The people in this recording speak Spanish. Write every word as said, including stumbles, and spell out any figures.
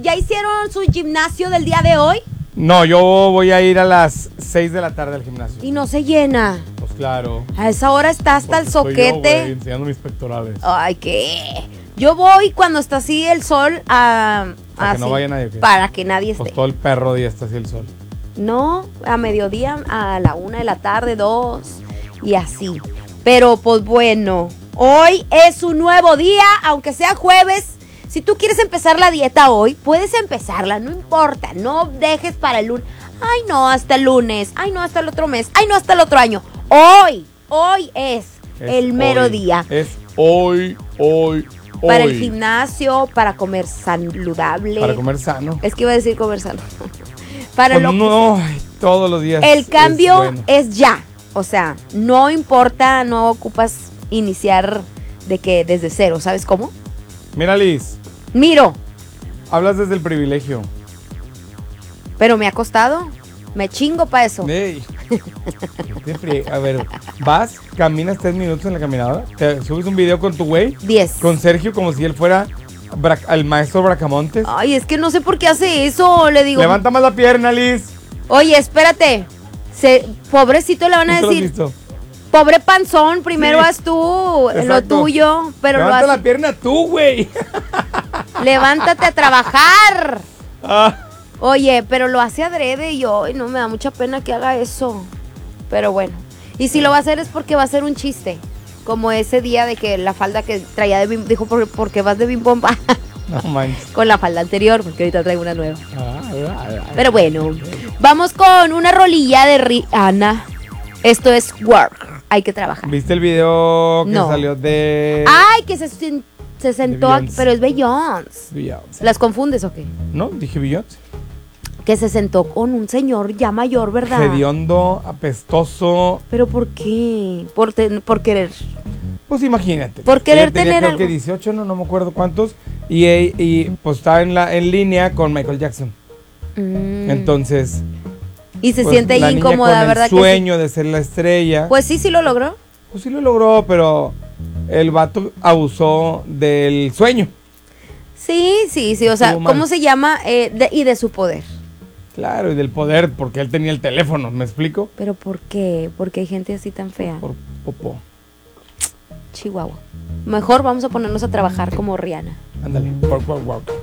¿ya hicieron su gimnasio del día de hoy? No, yo voy a ir a las seis de la tarde al gimnasio. Y no se llena. Pues claro. A esa hora está hasta el soquete. Yo, güey, enseñando mis pectorales. Ay, ¿qué? Yo voy cuando está así el sol a... Para así, que no vaya nadie. ¿Qué? Para que nadie esté. Pues todo el perro día está así el sol. No, a mediodía, a la una de la tarde, dos, y así. Pero pues bueno, hoy es un nuevo día, aunque sea jueves. Si tú quieres empezar la dieta hoy, puedes empezarla, no importa. No dejes para el lunes. Ay, no, hasta el lunes. Ay, no, hasta el otro mes. Ay, no, hasta el otro año. Hoy, hoy es, es el mero hoy, día. Es hoy, hoy, hoy. Para el gimnasio, para comer saludable. Para comer sano. Es que iba a decir comer sano. Para pues lo no, que ay, todos los días. el cambio es, bueno. es ya. O sea, no importa, no ocupas iniciar de que desde cero, ¿sabes cómo? Mira, Liz. Miro. Hablas desde el privilegio. Pero me ha costado. Me chingo para eso. Ey. A ver, vas, caminas tres minutos en la caminadora, te subes un video con tu güey. Diez. Con Sergio como si él fuera bra- el maestro Bracamontes. Ay, es que no sé por qué hace eso. Le digo. Levanta más la pierna, Liz. Oye, espérate. Se, pobrecito le van a ¿Tú lo has decir. visto? Pobre panzón, primero Sí. haz tú Exacto. lo tuyo. Pero Levanta lo la hace. pierna tú, güey. Levántate a trabajar. Ah. Oye, pero lo hace adrede y hoy no me da mucha pena que haga eso. Pero bueno. Y si lo va a hacer es porque va a ser un chiste. Como ese día de que la falda que traía de bim, dijo por, porque vas de bim bomba. No manches. Con la falda anterior, porque ahorita traigo una nueva. Ah, ah, ah. Pero bueno, vamos con una rolilla de Rihanna. Esto es Work. Hay que trabajar. ¿Viste el video que No. salió de Ay, que se, sen- se sentó aquí, Beyoncé. pero es Beyoncé. Beyoncé? ¿Las confundes o qué? ¿No? Dije Beyoncé. Que se sentó con un señor ya mayor, ¿verdad? Hediondo, apestoso. ¿Pero por qué? Por, ten- por querer. Pues imagínate. Por querer Ella tenía, tener creo algo. que dieciocho, no, no me acuerdo cuántos. Y, y, y, pues estaba en, la, en línea con Michael Jackson. Mm. Entonces. Y se pues, siente la ahí niña incómoda, con ¿verdad? el que sí? sueño de ser la estrella. Pues sí, sí lo logró. Pues sí lo logró, pero el vato abusó del sueño. Sí, sí, sí. O sea, Estuvo mal. ¿cómo se llama? Eh, de- y de su poder. Claro, y del poder, porque él tenía el teléfono, ¿me explico? ¿Pero por qué? Porque hay gente así tan fea. Por popó. Chihuahua. Mejor vamos a ponernos a trabajar como Rihanna. Ándale, por, por, por.